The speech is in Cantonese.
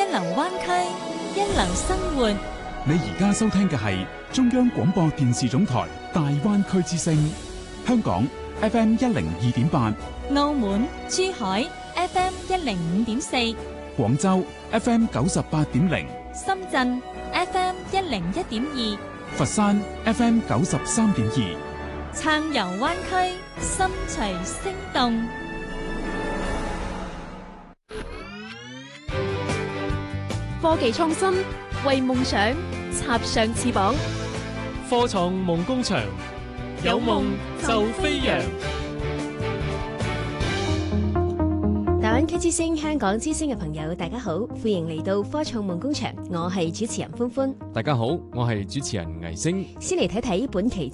流灣區，一流生活。 你而家收聽嘅係中央廣播電視總台大灣區之聲，香港 FM 102.8， 澳門、珠海 FM 105.4， 廣州 FM 98.0， 深圳 FM 101.2， 佛山 FM 93.2。 撐遊灣區，心隨聲動。 科技創新，為夢想插上翅膀。 科創夢工場，有夢就飛揚。 大灣區之聲、香港之聲嘅朋友，大家好，歡迎嚟到科創夢工場，我係主持人歡歡。 大家好，我係主持人倪星。 先嚟睇睇本期